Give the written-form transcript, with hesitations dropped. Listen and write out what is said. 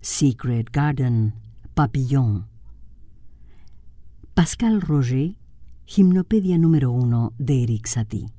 Secret Garden, Papillon. Pascal Roger, Gimnopedia número 1 de Erik Satie.